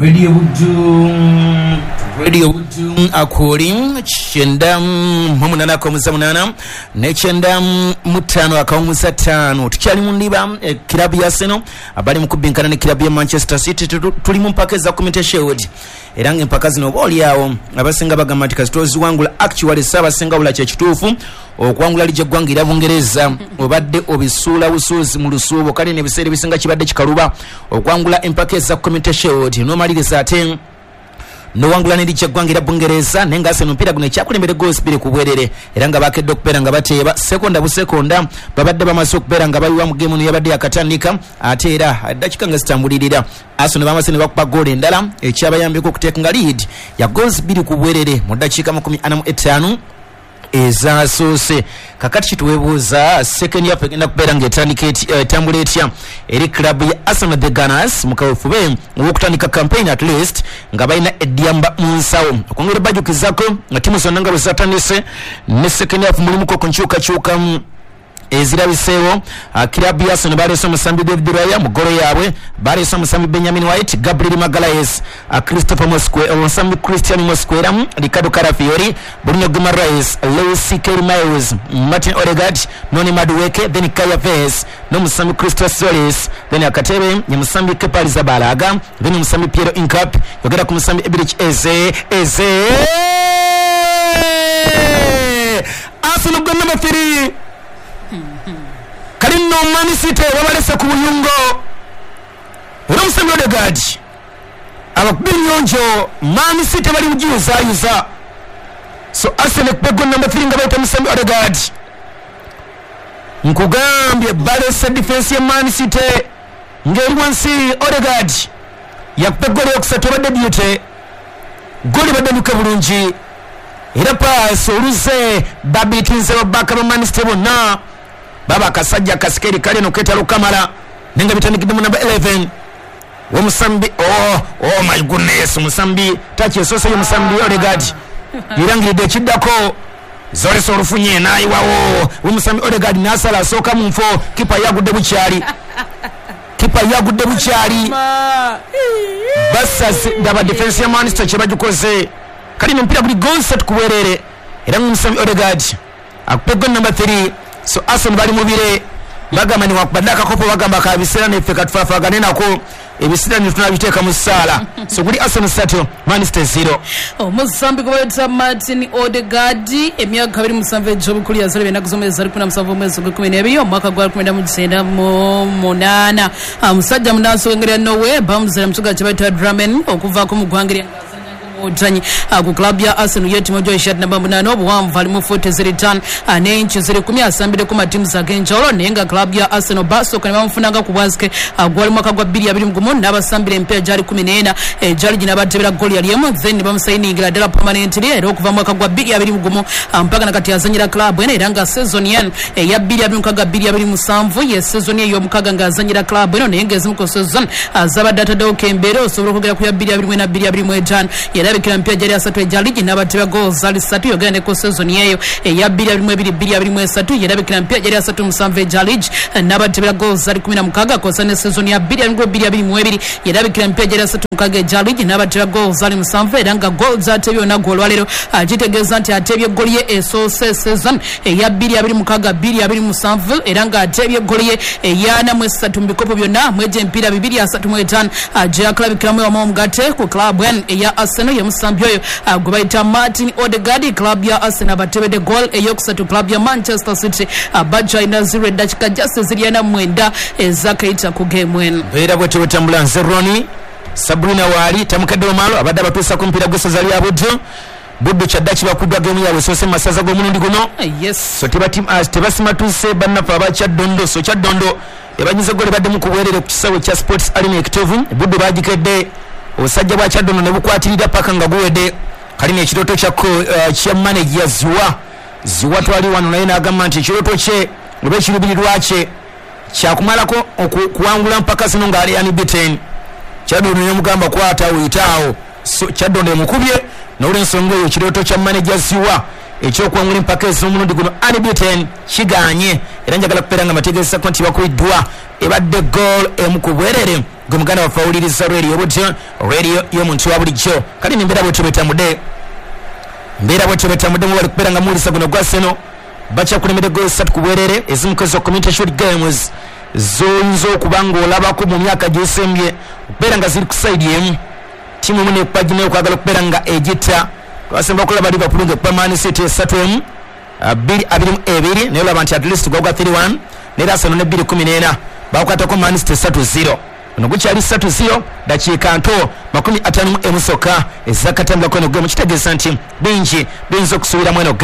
Radio Buju akori chenda mumunana ko muzamunana ne chenda mutano akawumusa tano tukyali mundiba kilabu ya Arsenal abali mukubinkana ne kilabu ya Manchester City tuli mu mpaka za Community Shield erange mpaka zino boli yawo abasinga bagamba ati kasitozi wangula actually saba singa bula kye kituufu okwangula lije gwangira Bungereza obadde obisula busuzi mu lusubo kale ne biseere bisinga kibadde kikaluba okwangula mpaka za Community Shield no maliriza ate no wangula ne lije gwangira Bungereza nenga Arsenal mpira guno kyakulembere goals bire kubwerere eranga bakedde okupera nga bateeba sekonda bu sekonda babadde bamaso okupera nga bayiwa mu game no yabadde akatandika ate era dakika nga zitambulirira Arsenal bamasene bakuba goal endala ekyabayambeko okuteeka lead ya goals bire kubwerere mu dakika 45 ezasose kakati kituwebuuza second half egenda kubeera ng'etandika etambula etya eri club ya Arsenal the Gunners mu kawefube w'okutandika campaign at least nga balina eddiyamba mu nsawo okwongera bajjukizako nga timu zonna nga bwe zatandise ne second half mulimuko ku nkyukakyuka ezirabiseewo club ya Arsenal baleese omusambi David Raya mu golo yaabwe baleese omusambi Benjamin White, Gabriel Magalhaes, Christopher Mosquera, omusambi Christian Mosquera, Ricardo Carafiori, Bruno Guimaraes, Lewis Kelly Miles, Martin Odegaard, Noni Madueke, then Kaya Vez, n'omusambi Christos Solis, then akatebe ye musambi Kepa Arrizabalaga, then omusambi Piero Inkap, yogera ku musambi Ebrich Eze Arsenal go number 3 Kalino Man City wabalese ku buyungo Romusambi Odegaard abakubinyonjo Man City bali mujiyuza so Arsenal pego number 3 nga bayita Musambi Odegaard nkugambye balese defense ya Man City ngeri wansi Odegaard yakpegole okusatu badde beauty goli badde bulungi era pass oluze babitinze babaka ba Man City bonna baba kasajja kasikeri kale no ketalo kamala nenga bitandikide mu number 11 wo Musambi oh my goodness Musambi tachi sose yo Musambi Odegaard irangiride kiddako zore sorufunye nayi wawo wo Musambi Odegaard nasala soka mu mfo kipa yagudde bukyali basa daba defense ya Man City kyebajukoze kali mpira buli goal set kuwerere era Musambi Odegaard akupego number 3 so Arsenal bali mubire bagamba ni wakubadaka kopo bagamba kabisera ne feka tufafagane nako ebisira ni tunabiteeka mu sala so kuli Arsenal 3 Man City 0 Musambi kwa Martin Odegaard emyaka 27 job kuli yazale bena kuzomeza 17 mwezi gwa 12 omwaka gwa 1998 musajja munaso ngere nowe bamuzira mtuga kibaita Drummond okuva ku mugwangire Otanyi ku club ya Arsenal yeti mojo ishat namba 8 obuwanvu ali mu 40 ne inchi 10 asambire ku matimu za genjolo nenga club ya Arsenal baso kana bamfunanga ku bwazike gwali mwaka gwa 2021 n'abasambire mpya jali 14 jali jina batebera goli aliyemo then bamusayiningira dela permanently era okuva mwaka gwa 2021 mpaka nakati yazanyira club ene eranga season yen ya 2027 ye season ye yomukaga ngazanyira club eno nengeze mu season azaba data do kembere osobora kugera ku ya 2021 era bikira mpya jali asatu ejali n'abateba goals ali 3 yogene ko season yeyo ya 2022 era bikira mpya jali asatu musanve ejali n'abateba goals ali 16 ko sane season ya 2022 era bikira mpya jali asatu mukaga ejali n'abateba goals ali musanve era nga goals atebyo na goal walero agitegeza nti atebye goli ye esose season ya 2022 era nga atebye goli ye yana mu 3 mbikopo byonna mweje mpira 235 aje club kiramu wa mugate ku club ya Arsenal ya Musambi oyo gubaita Martin Odegaard club ya Arsenal batebede goal eyokusatu club ya Manchester City abaja ina 0 dakika just ziliana mwenda ezakaita ku game en bera bwete butambula nzeroni Sabrina wali tamukadde omalo abadde batusa ku mpira gusa zali abudjo buddu kyaddachi bakudwa game yawe sose masaza go munundi guno yes so tebatim as tebasimatuse bannafa abachaddondo so chaddondo ebanyize gole badde mu kuwerere ku kisawe kya Sports Arena Ekitovu buddu bajikedde osajja bwa Kyaddondo ne bukwatirira paka nga guwede kalina ekiroto kyako kya manager ziwa twali wano naye n'agamba nti ekiroto kye oba ekirubirirwa kye kyakumalako okuwangula mpaka zino nga ali unbeaten Kyaddondo ne mugamba kwata uyitaawo so Kyaddondo emukubye n'olw'ensonga eyo ekiroto kya manager ziwa ekyokuwangula mpaka ez'omulundi guno unbeaten kiganye era njagala kubeera nga mategeeza ko nti bakubiddwa ebadde goal emu ku bwerere gwe muganda waffe awuliriza radio budde radio y'omuntu wa bulijjo kati nembeera bwetyo betambudde mbeera bwetyo betambudde mu bali kubeera nga muwulisa guno gwa Arsenal bakyakulemedde gol 3 ku bwerere ezimukoze community shield games zoyinza okuba ng'olabako mu myaka gyesembye okubeera nga ziri ku side emu tiimu emu nekupaginayo okwagala okubeera nga egitta twasemba okulaba Liverpool ngekupa Man City 3-2 2-2 naye olaba nti at least gwagwa 3-1 ne Arsenal ne 2-14 bakwatako Man City 3-0 ono gukyali 3-0 dakiika nto 50 emusokka ezakatambulako eno gemu kitegeeza nti bingi biyinza okusuubiramu eno